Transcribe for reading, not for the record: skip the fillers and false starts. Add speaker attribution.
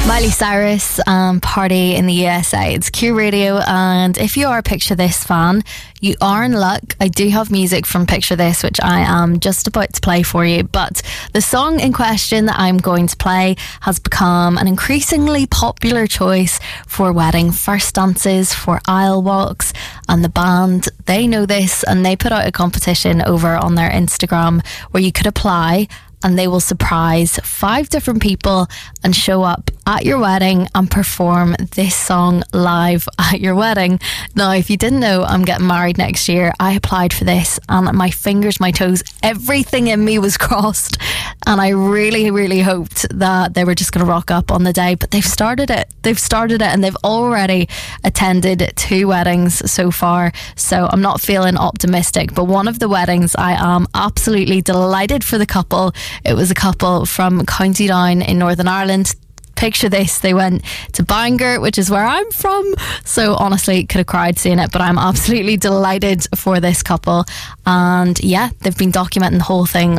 Speaker 1: Miley Cyrus and Party in the USA. It's Q Radio, and if you are a Picture This fan, you are in luck. I do have music from Picture This, which I am just about to play for you, but the song in question that I'm going to play has become an increasingly popular choice for wedding first dances, for aisle walks, and the band, they know this, and they put out a competition over on their Instagram where you could apply and they will surprise 5 different people and show up at your wedding and perform this song live at your wedding. Now, if you didn't know, I'm getting married next year. I applied for this and my fingers, my toes, everything in me was crossed, and I really, really hoped that they were just going to rock up on the day, but they've started it and they've already attended 2 weddings so far, so I'm not feeling optimistic. But one of the weddings, I am absolutely delighted for the couple. It was a couple from County Down in Northern Ireland. Picture this, they went to Bangor, which is where I'm from, so honestly could have cried seeing it, but I'm absolutely delighted for this couple. And yeah, they've been documenting the whole thing